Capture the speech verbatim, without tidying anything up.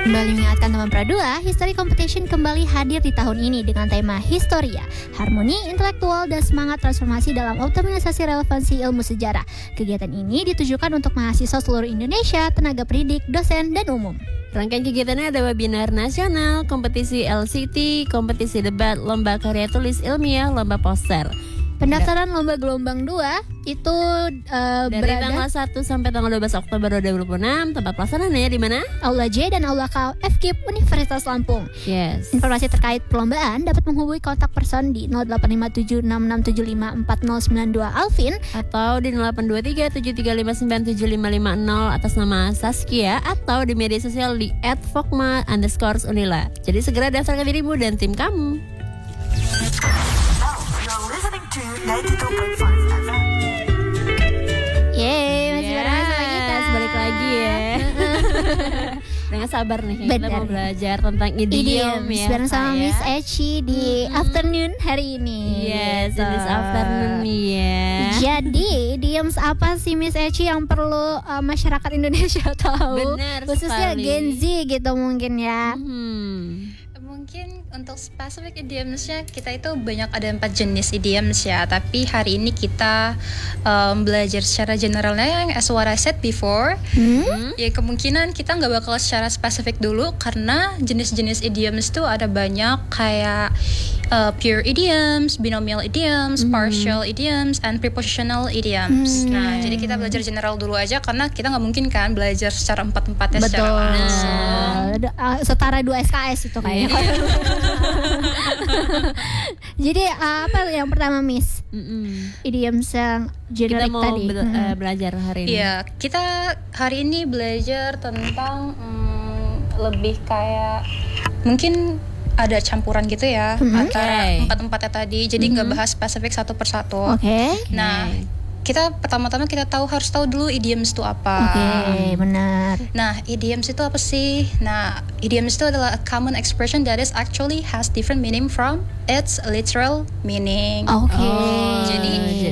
Kembali mengingatkan teman Pra dua, History Competition kembali hadir di tahun ini dengan tema Historia, harmoni intelektual dan semangat transformasi dalam optimalisasi relevansi ilmu sejarah. Kegiatan ini ditujukan untuk mahasiswa seluruh Indonesia, tenaga pendidik, dosen, dan umum. Rangkaian kegiatannya ada webinar nasional, kompetisi L C T, kompetisi debat, lomba karya tulis ilmiah, lomba poster. Pendaftaran lomba gelombang dua itu uh, Dari berada tanggal satu sampai tanggal dua belas Oktober dua ribu dua puluh enam. Tempat pelaksanaannya di mana? Aula J dan Aula K F K I P Universitas Lampung. Yes. Informasi terkait perlombaan dapat menghubungi kontak person di nol delapan lima tujuh enam enam tujuh lima empat nol sembilan dua Alvin atau di nol delapan dua tiga tujuh tiga lima sembilan tujuh lima lima nol atas nama Saskia, atau di media sosial di et fokma underscore unila. Jadi segera daftarkan dirimu dan tim kamu. ninety-two point five F M. Yeay, masih Yes, bareng sama kita. balik lagi ya. Dengan sabar nih, kita Benar. mau belajar tentang idiom Idioms ya. bareng sama Kak, ya. Miss Eci di Hmm. afternoon hari ini. Yes, Gitu. in this afternoon nih ya. Jadi, idioms apa sih Miss Eci yang perlu uh, masyarakat Indonesia tahu? Benar Khususnya sekali. Gen Z gitu mungkin ya. Hmm. Mungkin untuk spesifik idiomsnya kita itu banyak, ada empat jenis idioms ya. Tapi hari ini kita um, belajar secara generalnya yang as what I said before. Hmm? Ya kemungkinan kita nggak bakal secara spesifik dulu karena jenis-jenis idioms itu ada banyak, kayak uh, pure idioms, binomial idioms, partial idioms, and prepositional idioms. Hmm. Nah, jadi kita belajar general dulu aja karena kita nggak mungkin kan belajar secara empat-empatnya secara Betul. langsung. Ada, uh, setara dua S K S itu kayaknya. Jadi uh, apa yang pertama Miss? Mm-mm. Idioms yang Kita generik mau tadi. be- Hmm. eh, belajar hari ini. Iya, kita hari ini belajar tentang hmm, lebih kayak mungkin ada campuran gitu ya Mhm. antara Oke. empat-empatnya tadi. Jadi nggak bahas spesifik satu persatu. Oke. Nah, kita pertama-tama kita tahu harus tahu dulu idioms itu apa. Oke, benar. Nah, idioms itu apa sih? Nah, idioms itu adalah a common expression that is actually has different meaning from its literal meaning. Oke. Oh, Jadi